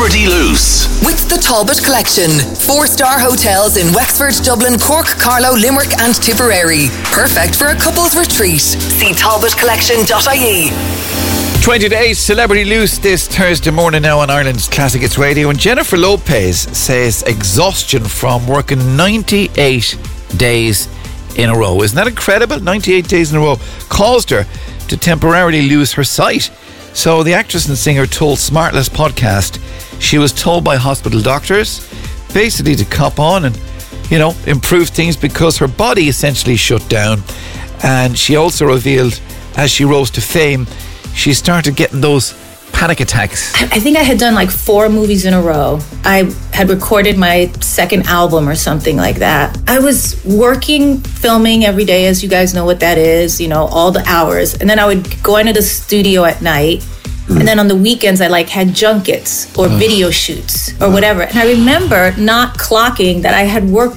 Celebrity Loose. With the Talbot Collection. 4-star hotels in Wexford, Dublin, Cork, Carlow, Limerick and Tipperary. Perfect for a couple's retreat. See talbotcollection.ie. 20 to 8, Celebrity Loose this Thursday morning now on Ireland's Classic Hits Radio. And Jennifer Lopez says exhaustion from working 98 days in a row. Isn't that incredible? 98 days in a row caused her to temporarily lose her sight. So the actress and singer told Smartless podcast she was told by hospital doctors basically to cop on and, improve things because her body essentially shut down. And she also revealed, as she rose to fame, she started getting those panic attacks. I think I had done like 4 movies in a row. I had recorded my second album or something like that. I was working, filming every day, as you guys know what that is, all the hours. And then I would go into the studio at night. And then on the weekends, I had junkets or video shoots or whatever. And I remember not clocking that I had worked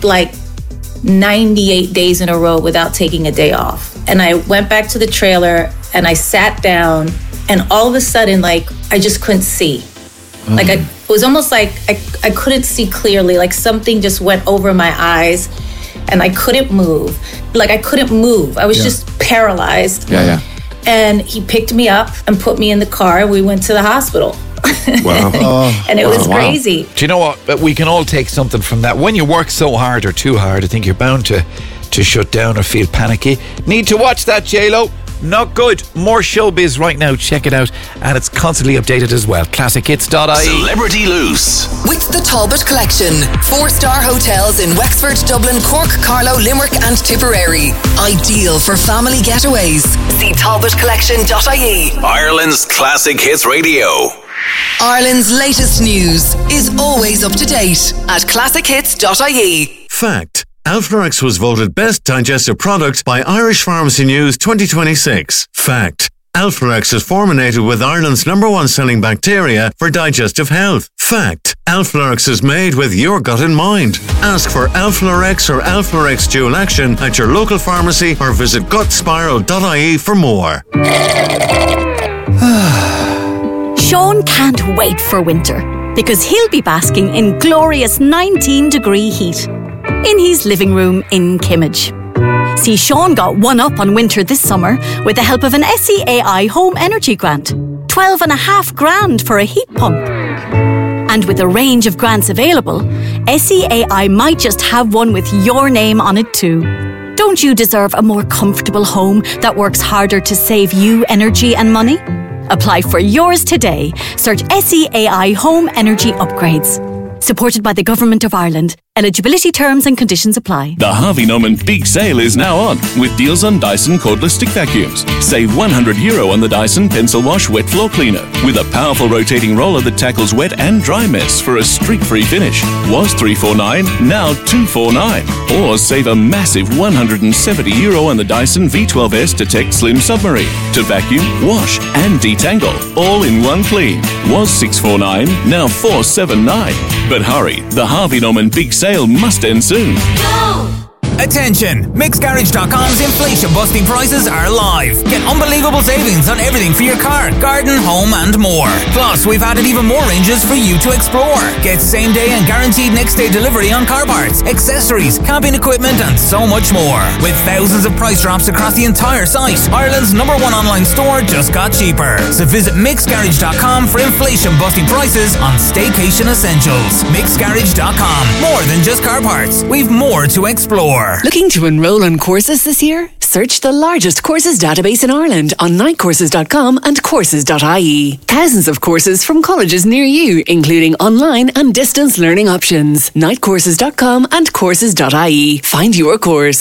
98 days in a row without taking a day off. And I went back to the trailer and I sat down and all of a sudden, I just couldn't see. It was almost like I couldn't see clearly. Something just went over my eyes and I couldn't move. I couldn't move. I was just paralyzed. Yeah. And he picked me up and put me in the car. We went to the hospital. Wow. And it was crazy. Do you know what? We can all take something from that. When you work so hard or too hard, I think you're bound to shut down or feel panicky. Need to watch that, J-Lo. Not good. More showbiz right now. Check it out. And it's constantly updated as well. ClassicHits.ie. Celebrity Loose. With the Talbot Collection. 4-star hotels in Wexford, Dublin, Cork, Carlow, Limerick and Tipperary. Ideal for family getaways. See talbotcollection.ie. Ireland's Classic Hits Radio. Ireland's latest news is always up to date at classichits.ie. Fact. Alflorex was voted Best Digestive Product by Irish Pharmacy News 2026. Fact. Alflorex is formulated with Ireland's #1 selling bacteria for digestive health. Fact. Alflorex is made with your gut in mind. Ask for Alflorex or Alflorex Dual Action at your local pharmacy or visit gutspiral.ie for more. Sean can't wait for winter because he'll be basking in glorious 19-degree heat in his living room in Kimmage. See, Sean got one up on winter this summer with the help of an SEAI Home Energy Grant. 12.5 grand for a heat pump. And with a range of grants available, SEAI might just have one with your name on it too. Don't you deserve a more comfortable home that works harder to save you energy and money? Apply for yours today. Search SEAI Home Energy Upgrades. Supported by the Government of Ireland. Eligibility terms and conditions apply. The Harvey Norman Big Sale is now on with deals on Dyson cordless stick vacuums. Save €100 on the Dyson Pencil Wash Wet Floor Cleaner with a powerful rotating roller that tackles wet and dry mess for a streak-free finish. Was $349, now $249. Or save a massive €170 on the Dyson V12S Detect Slim Submarine to vacuum, wash and detangle all in one clean. Was $649, now $479. But hurry, the Harvey Norman Big Sale must end soon. Go! Attention! MixGarage.com's inflation-busting prices are live. Get unbelievable savings on everything for your car, garden, home and more. Plus, we've added even more ranges for you to explore. Get same-day and guaranteed next-day delivery on car parts, accessories, camping equipment and so much more. With thousands of price drops across the entire site, Ireland's #1 online store just got cheaper. So visit MixGarage.com for inflation-busting prices on staycation essentials. MixGarage.com. More than just car parts. We've more to explore. Looking to enroll on courses this year? Search the largest courses database in Ireland on nightcourses.com and courses.ie. Thousands of courses from colleges near you, including online and distance learning options. Nightcourses.com and courses.ie. Find your course.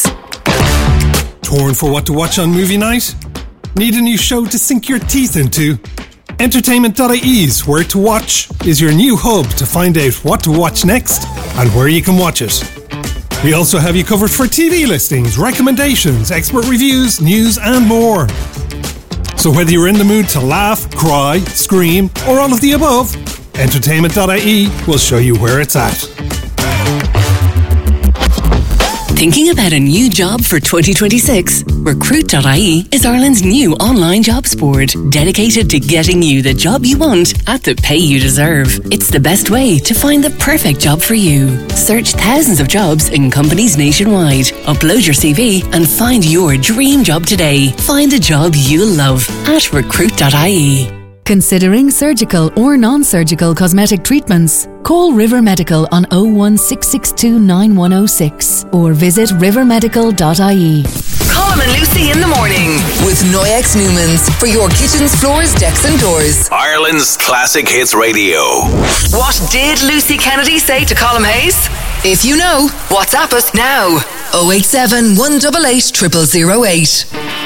Torn for what to watch on movie night? Need a new show to sink your teeth into? Entertainment.ie's Where to Watch is your new hub to find out what to watch next and where you can watch it. We also have you covered for TV listings, recommendations, expert reviews, news and more. So whether you're in the mood to laugh, cry, scream or all of the above, Entertainment.ie will show you where it's at. Thinking about a new job for 2026? Recruit.ie is Ireland's new online jobs board, dedicated to getting you the job you want at the pay you deserve. It's the best way to find the perfect job for you. Search thousands of jobs in companies nationwide. Upload your CV and find your dream job today. Find a job you'll love at recruit.ie. Considering surgical or non-surgical cosmetic treatments? Call River Medical on 01662 9106 or visit rivermedical.ie. Colm and Lucy in the morning with Noyex Newmans for your kitchens, floors, decks and doors. Ireland's Classic Hits Radio. What did Lucy Kennedy say to Colm Hayes? If you know, WhatsApp us now. 087 188 0008.